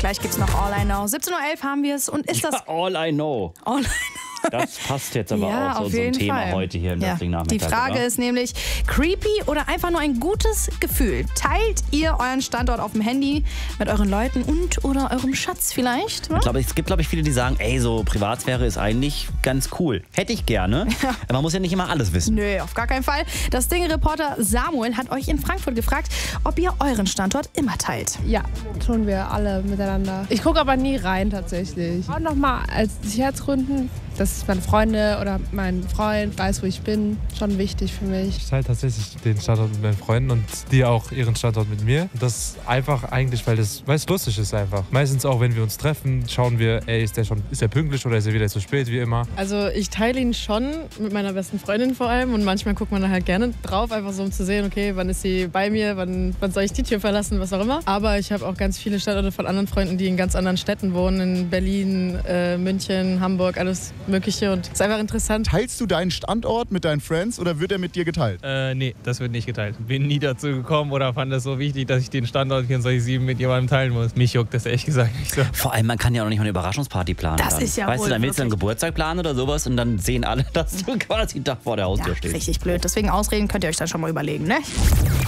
Gleich gibt's noch All I Know. 17:11 Uhr haben wir es. Und ist das... All I Know. All I Know. Das passt jetzt aber Ja, auch zu auf unserem jeden Thema Fall. heute hier im Wrestling-Nachmittag. Die Frage ist nämlich, creepy oder einfach nur ein gutes Gefühl? Teilt ihr euren Standort auf dem Handy mit euren Leuten und oder eurem Schatz vielleicht? Ich glaube, es gibt, viele, die sagen, ey, so Privatsphäre ist eigentlich ganz cool. Hätte ich gerne. Aber man muss ja nicht immer alles wissen. Nö, auf gar keinen Fall. Das Ding-Reporter Samuel hat euch in Frankfurt gefragt, ob ihr euren Standort immer teilt. Ja, tun wir alle miteinander. Ich gucke aber nie rein tatsächlich. Auch nochmal als Sicherheitsgründen, dass meine Freunde oder mein Freund weiß, wo ich bin, schon wichtig für mich. Ich teile tatsächlich den Standort mit meinen Freunden und die auch ihren Standort mit mir. Das ist einfach eigentlich, weil es lustig ist einfach. Meistens auch, wenn wir uns treffen, schauen wir, ey, ist er pünktlich oder ist er wieder zu spät, wie immer. Also ich teile ihn schon mit meiner besten Freundin vor allem und manchmal guckt man da halt gerne drauf, einfach so um zu sehen, okay, wann ist sie bei mir, wann soll ich die Tür verlassen, was auch immer. Aber ich habe auch ganz viele Standorte von anderen Freunden, die in ganz anderen Städten wohnen, in Berlin, München, Hamburg, alles Mögliche und es ist einfach interessant. Teilst du deinen Standort mit deinen Friends oder wird er mit dir geteilt? Nee, das wird nicht geteilt. Bin nie dazu gekommen oder fand es so wichtig, dass ich den Standort 24/7 mit jemandem teilen muss. Mich juckt das ehrlich gesagt nicht so. Vor allem, man kann ja auch noch nicht mal eine Überraschungsparty planen. Das ist ja Weißt wohl du, dann willst du einen wirklich. Geburtstag planen oder sowas und dann sehen alle, dass du quasi da vor der Haustür stehst. Richtig blöd. Deswegen Ausreden könnt ihr euch dann schon mal überlegen, ne?